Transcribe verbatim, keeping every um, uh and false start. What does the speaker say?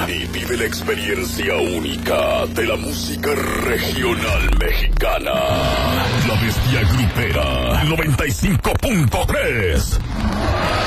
Andy vive la experiencia única de la música regional mexicana. La Bestia Grupera noventa y cinco punto tres.